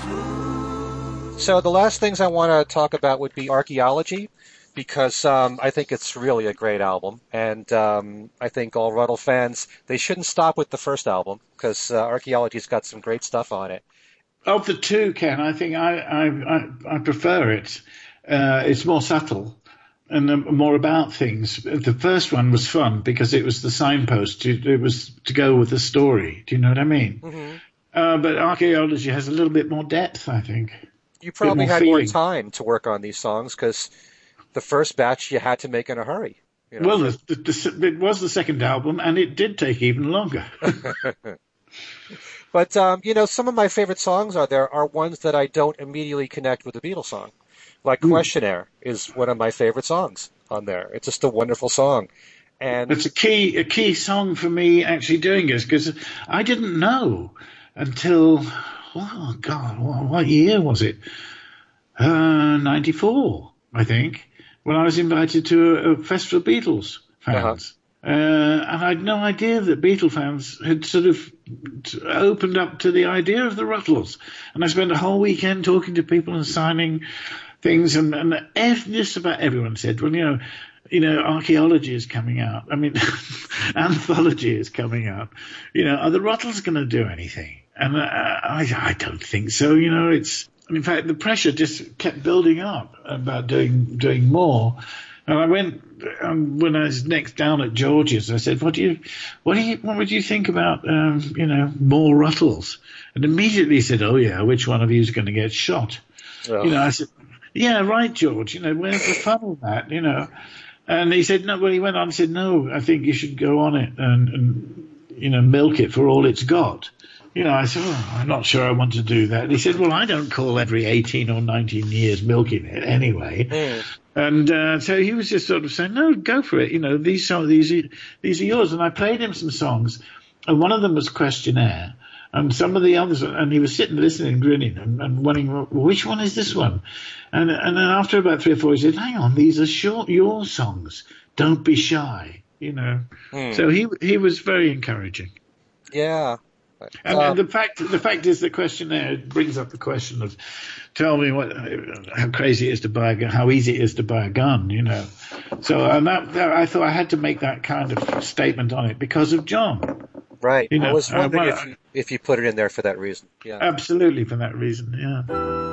So the last things I want to talk about would be archaeology, because I think it's really a great album, and I think all Ruddle fans they shouldn't stop with the first album because archaeology's got some great stuff on it. Of the two, Ken, I think I prefer it. It's more subtle and more about things. The first one was fun because it was the signpost. It was to go with the story. Do you know what I mean? Hmm. But archaeology has a little bit more depth, I think. You A bit probably more had more feeling. time to work on these songs because the first batch you had to make in a hurry, Well, for it was the second album, and it did take even longer. But some of my favorite songs are ones that I don't immediately connect with the Beatles song. Like Mm. Questionnaire is one of my favorite songs on there. It's just a wonderful song. And It's a key song for me actually doing this because I didn't know until oh God, what year was it? 94, I think, when I was invited to a Festival of Beatles uh-huh. fans. And I had no idea that Beatle fans had sort of opened up to the idea of the Ruttles. And I spent a whole weekend talking to people and signing things, and just about everyone said, well, archaeology is coming out. I mean, anthology is coming out. Are the Ruttles going to do anything? And I don't think so. In fact, the pressure just kept building up about doing more. And I went when I was next down at George's. I said, what would you think about, more Ruttles? And immediately he said, oh yeah, which one of you is going to get shot? Ugh. I said, yeah, right, George. Where's the fun of that? And he said, no. Well, he went on and said, no, I think you should go on it and milk it for all it's got. I said, I'm not sure I want to do that. And he said, well, I don't call every 18 or 19 years milking it anyway. Mm. And so he was just sort of saying, no, go for it. These are yours. And I played him some songs, and one of them was Questionnaire. And some of the others, and he was sitting listening, grinning, and wondering, well, which one is this one? And then after about 3 or 4, he said, hang on, these are your songs. Don't be shy, Mm. So he was very encouraging. Yeah. And the fact is, the Questionnaire brings up the question of, tell me how crazy it is to buy a gun, how easy it is to buy a gun. So and that I thought I had to make that kind of statement on it because of John. Right. I was wondering Well, if you put it in there for that reason. Yeah. absolutely for that reason. Yeah.